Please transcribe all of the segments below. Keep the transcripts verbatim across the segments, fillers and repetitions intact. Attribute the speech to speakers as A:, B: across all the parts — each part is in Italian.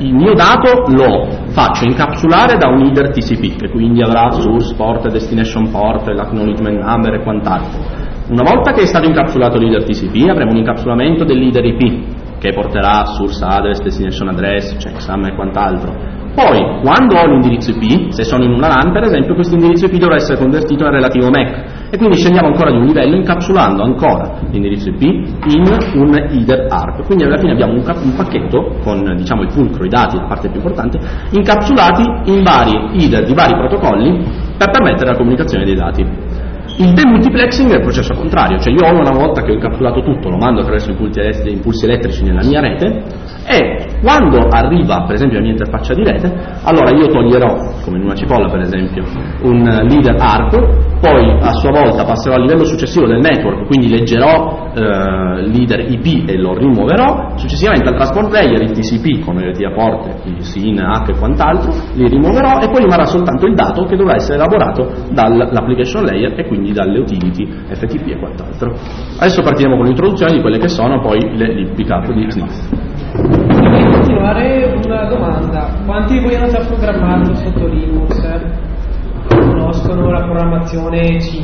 A: il mio dato lo faccio incapsulare da un header T C P, che quindi avrà source port, destination port, l'acknowledgement number e quant'altro. Una volta che è stato incapsulato l'header T C P, avremo un incapsulamento dell'header I P, che porterà source address, destination address, checksum e quant'altro. Poi, quando ho l'indirizzo I P, se sono in una LAN per esempio, questo indirizzo I P dovrà essere convertito nel relativo M A C, e quindi scendiamo ancora di un livello incapsulando ancora l'indirizzo I P in un header A R P. Quindi alla fine abbiamo un, cap- un pacchetto con, diciamo, il fulcro, i dati, la parte più importante, incapsulati in vari header di vari protocolli per permettere la comunicazione dei dati. Il demultiplexing è il processo contrario, cioè io una volta che ho incapsulato tutto lo mando attraverso impulsi, impulsi elettrici nella mia rete, e quando arriva per esempio la mia interfaccia di rete, allora io toglierò, come in una cipolla per esempio, un leader A R P, poi a sua volta passerò al livello successivo del network, quindi leggerò eh, leader I P e lo rimuoverò, successivamente al transport layer, il T C P come le via porte, il S I N, H e quant'altro, li rimuoverò e poi rimarrà soltanto il dato che dovrà essere elaborato dall'application layer e quindi dalle utility F T P e quant'altro. Adesso partiremo con l'introduzione di quelle che sono poi le, le backup di X N A F.
B: Vorrei continuare una domanda: quanti di voi hanno già programmato sotto Linux? Conoscono la programmazione C?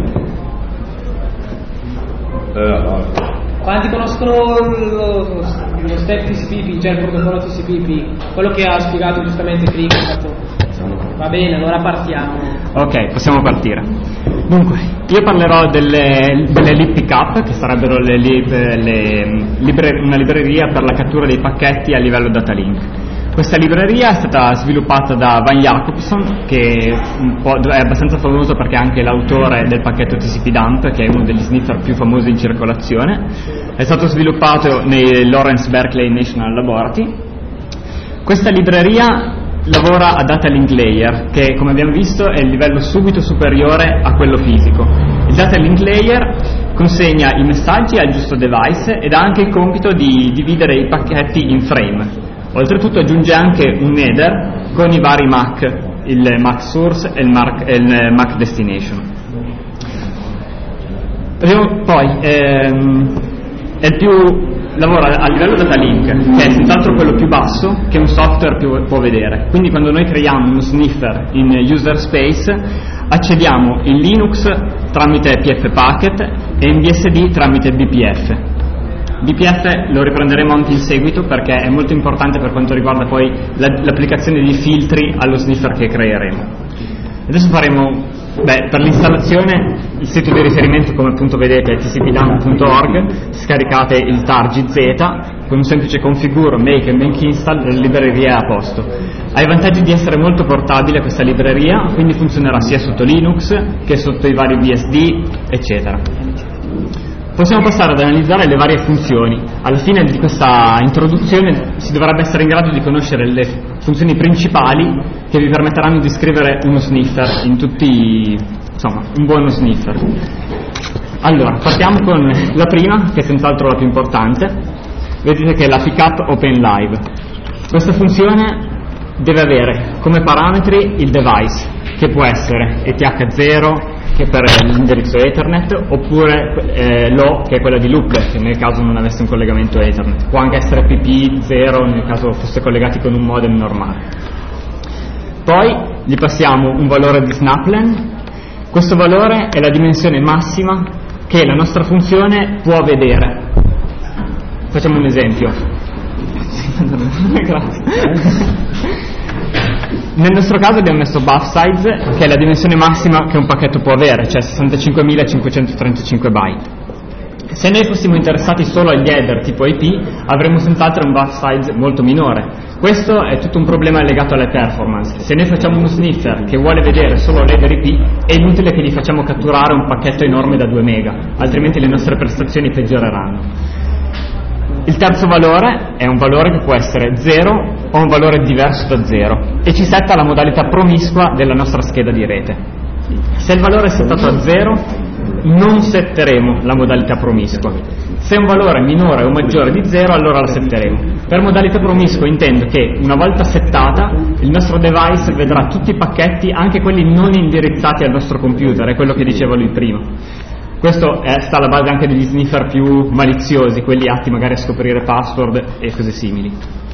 A: Eh, no.
B: Quanti conoscono lo, lo, lo step T C P, cioè il protocollo T C P, quello che ha spiegato giustamente Crick? Va bene, allora partiamo.
C: Ok, possiamo partire. Dunque, io parlerò delle, delle lib pickup, che sarebbero le lib, le, libre, una libreria per la cattura dei pacchetti a livello data link. Questa libreria è stata sviluppata da Van Jacobson, che un po' è abbastanza famoso perché è anche l'autore del pacchetto T C P dump, che è uno degli sniffer più famosi in circolazione. È stato sviluppato nei Lawrence Berkeley National Laboratory. Questa libreria lavora a data link layer, che come abbiamo visto è il livello subito superiore a quello fisico. Il data link layer consegna i messaggi al giusto device ed ha anche il compito di dividere i pacchetti in frame. Oltretutto aggiunge anche un header con i vari M A C, il M A C source e il M A C, il M A C destination. Poi ehm, è il più lavora a livello data link, che è senz'altro quello più basso che un software più può vedere. Quindi quando noi creiamo uno sniffer in user space, accediamo in Linux tramite P F packet e in B S D tramite B P F. B P F lo riprenderemo anche in seguito perché è molto importante per quanto riguarda poi la, l'applicazione di filtri allo sniffer che creeremo. Adesso faremo, beh, per l'installazione il sito di riferimento, come appunto vedete, è t c p dump punto org, scaricate il tar G Z, con un semplice configure, make e make install, la libreria è a posto. Ha i vantaggi di essere molto portabile questa libreria, quindi funzionerà sia sotto Linux che sotto i vari B S D, eccetera. Possiamo passare ad analizzare le varie funzioni. Alla fine di questa introduzione si dovrebbe essere in grado di conoscere le funzioni principali che vi permetteranno di scrivere uno sniffer in tutti, insomma, un buono sniffer. Allora, partiamo con la prima, che è senz'altro la più importante. Vedete che è la pickup open live. Questa funzione deve avere come parametri il device, che può essere E T H zero, che per l'indirizzo Ethernet, oppure eh, L O, che è quella di loopback, nel caso non avesse un collegamento Ethernet. Può anche essere P P zero nel caso fosse collegati con un modem normale. Poi gli passiamo un valore di snaplen. Questo valore è la dimensione massima che la nostra funzione può vedere. Facciamo un esempio. Grazie. Nel nostro caso abbiamo messo buff size, che è la dimensione massima che un pacchetto può avere, cioè sessantacinquemilacinquecentotrentacinque byte. Se noi fossimo interessati solo agli header tipo I P, avremmo senz'altro un buff size molto minore. Questo è tutto un problema legato alle performance. Se noi facciamo uno sniffer che vuole vedere solo l'header I P, è inutile che gli facciamo catturare un pacchetto enorme da due mega, altrimenti le nostre prestazioni peggioreranno. Il terzo valore è un valore che può essere zero o un valore diverso da zero e ci setta la modalità promiscua della nostra scheda di rete. Se il valore è settato a zero, non setteremo la modalità promiscua. Se un valore è minore o maggiore di zero, allora la setteremo. Per modalità promiscua intendo che una volta settata il nostro device vedrà tutti i pacchetti, anche quelli non indirizzati al nostro computer, è quello che diceva lui prima. Questo è, sta alla base anche degli sniffer più maliziosi, quelli atti magari a scoprire password e cose simili.